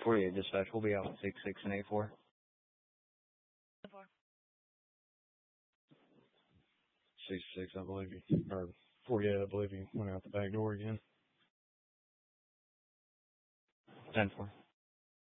48 dispatch. We'll be out at 6 and 8-4. 6, I believe you, or 48, I believe you went out the back door again. 10-4.